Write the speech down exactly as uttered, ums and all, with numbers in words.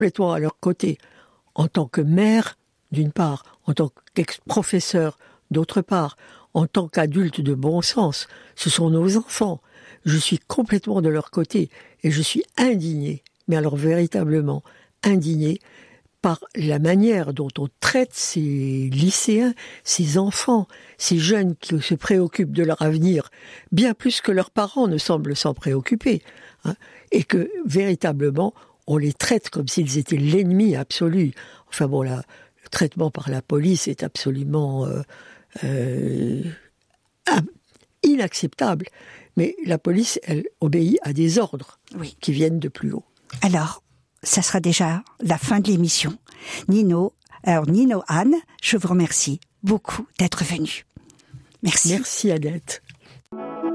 complètement à leur côté, en tant que mère, d'une part, en tant qu'ex-professeur, d'autre part, en tant qu'adulte de bon sens. Ce sont nos enfants. Je suis complètement de leur côté et je suis indigné, mais alors véritablement indigné, par la manière dont on traite ces lycéens, ces enfants, ces jeunes qui se préoccupent de leur avenir, bien plus que leurs parents ne semblent s'en préoccuper, hein, et que véritablement on les traite comme s'ils étaient l'ennemi absolu. Enfin bon, là, le traitement par la police est absolument euh, euh, inacceptable. Mais la police, elle obéit à des ordres oui. qui viennent de plus haut. Alors, ça sera déjà la fin de l'émission. Nino, alors Nino, Anne, je vous remercie beaucoup d'être venue. Merci. Merci Annette.